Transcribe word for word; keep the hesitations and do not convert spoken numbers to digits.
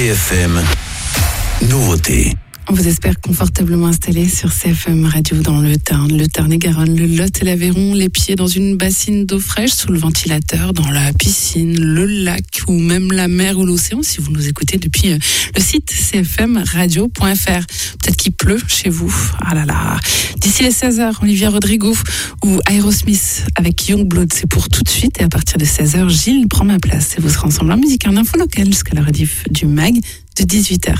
C F M, nouveauté. On vous espère confortablement installé sur C F M Radio dans le Tarn, le Tarn-et-Garonne, le Lot et l'Aveyron, les pieds dans une bassine d'eau fraîche, sous le ventilateur, dans la piscine, le lac ou même la mer ou l'océan si vous nous écoutez depuis le site c f m radio point f r. Peut-être qu'il pleut chez vous. Ah là là. D'ici les seize heures, Olivia Rodrigo ou Aerosmith avec Youngblood, c'est pour tout de suite. Et à partir de seize heures, Gilles prend ma place et vous serez ensemble en musique, en info locale jusqu'à la rediff du mag de dix-huit heures.